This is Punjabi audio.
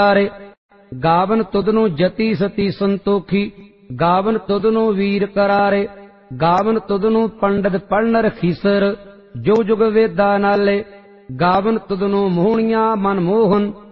ਰੇ। ਗਾਵਨ ਤੁਧਨੁ ਜਤੀ ਸਤੀ ਸੰਤੋਖੀ, ਗਾਵਨ ਤੁਧਨੁ ਵੀਰ करारे। ਗਾਵਨ ਤੁਧਨੁ ਪੰਡਤ ਪੜ੍ਹਨ ਰਖੀਸਰ, जुग जुग वेदा नाले। गावन तुदनु मोहनिया मन मोहन,